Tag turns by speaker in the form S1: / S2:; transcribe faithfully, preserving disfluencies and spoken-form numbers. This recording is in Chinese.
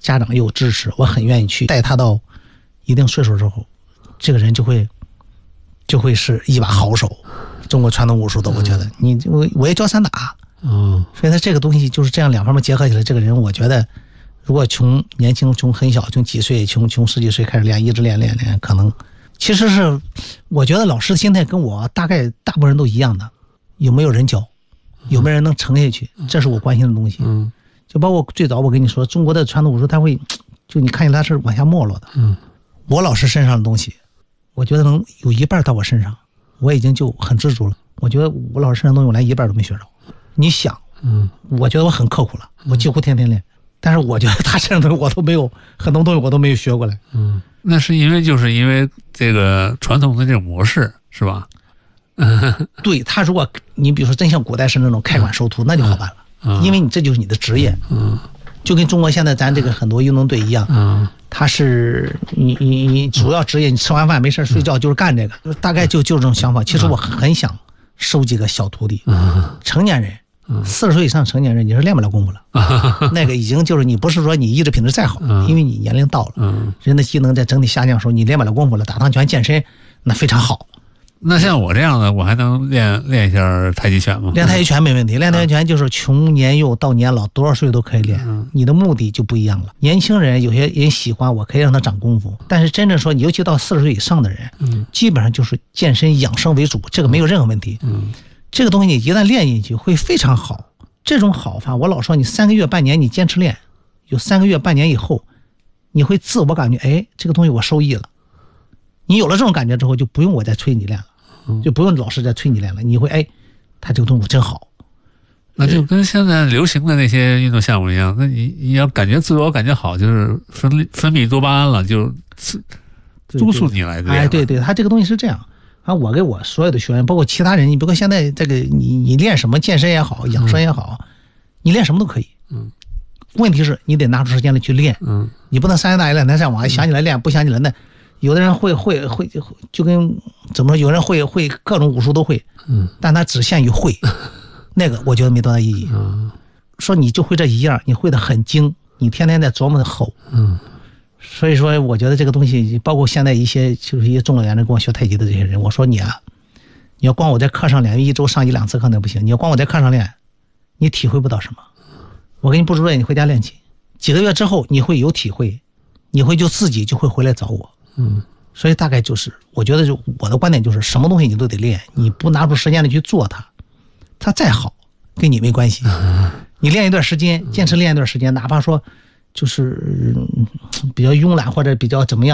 S1: 家长又支持，我很愿意去带他到一定岁数之后，这个人就会就会是一把好手。中国传统武术的，我觉得、嗯、你我我也教散打，嗯，所以他这个东西就是这样两方面结合起来，这个人我觉得，如果从年轻从很小从几岁从从十几岁开始练，一直练练练，可能其实是我觉得老师的心态跟我大概大部分人都一样的，有没有人教，有没有人能撑下去，这是我关心的东西。嗯，就包括最早我跟你说，中国的传统武术它会，就你看见它是往下没落的。嗯，我老师身上的东西，我觉得能有一半到我身上。我已经就很知足了，我觉得我老师身上东西我连一半都没学着。你想，嗯，我觉得我很刻苦了，我几乎天天练，但是我觉得他身上东西我都没有，很多东西我都没有学过来。
S2: 嗯，那是因为就是因为这个传统的这种模式，是吧？
S1: 对，他如果你比如说真像古代是那种开馆收徒，那就好办了，嗯、因为你这就是你的职业。嗯，就跟中国现在咱这个很多运动队一样。嗯。他是你你你主要职业，你吃完饭没事睡觉就是干这个，嗯、大概就就这种想法。其实我很想收几个小徒弟，嗯、成年人，四十岁以上成年人你是练不了功夫了，嗯、那个已经就是你不是说你意志品质再好，嗯、因为你年龄到了，嗯、人的机能在整体下降的时候，你练不了功夫了，打趟拳健身那非常好。
S2: 那像我这样的，我还能练练一下太极拳吗？
S1: 练太极拳没问题，练太极拳就是从年幼到年老，多少岁都可以练。嗯、你的目的就不一样了。年轻人有些人喜欢，我可以让他长功夫，但是真正说，尤其到四十岁以上的人，嗯，基本上就是健身养生为主，这个没有任何问题。嗯，这个东西你一旦练进去会非常好。这种好法，我老说你三个月半年你坚持练，有三个月半年以后，你会自我感觉，哎，这个东西我受益了。你有了这种感觉之后，就不用我再催你练了。就不用老师再催你练了，你会哎，他这个动作真好。
S2: 那就跟现在流行的那些运动项目一样，那你你要感觉自我感觉好，就是分分泌多巴胺了，就督促你来练。
S1: 哎，对对，他这个东西是这样啊。我给我所有的学员，包括其他人，你包括现在这个你你练什么健身也好，养生也好，嗯、你练什么都可以。嗯。问题是你得拿出时间来去练。嗯。你不能三天打鱼两天晒网，想起来练，不想起来那。有的人会会会就跟怎么说？有人会会各种武术都会，嗯，但他只限于会，那个我觉得没多大意义。嗯，说你就会这一样，你会的很精，你天天在琢磨的厚，嗯，所以说我觉得这个东西，包括现在一些就是一些中老年人跟我学太极的这些人，我说你啊，你要光我在课上练，一周上一两次课那不行，你要光我在课上练，你体会不到什么。我给你布置作业，你回家练去，几个月之后你会有体会，你会就自己就会回来找我。嗯，所以大概就是，我觉得就我的观点就是，什么东西你都得练，你不拿出时间来去做它，它再好跟你没关系。你练一段时间，坚持练一段时间，哪怕说就是比较慵懒或者比较怎么样。